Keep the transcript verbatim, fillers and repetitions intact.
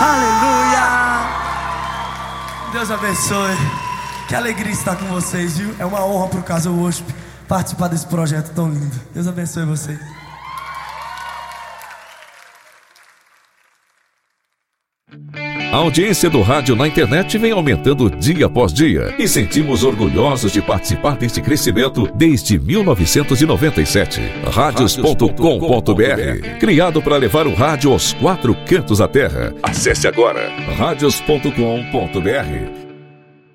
Aleluia! Deus abençoe. Que alegria estar com vocês, viu? É uma honra pro Casa Worship participar desse projeto tão lindo. Deus abençoe vocês. A audiência do rádio na internet vem aumentando dia após dia e sentimos orgulhosos de participar deste crescimento desde mil novecentos e noventa e sete. Radios ponto com ponto br, criado para levar o rádio aos quatro cantos da terra. Acesse agora radios ponto com ponto br.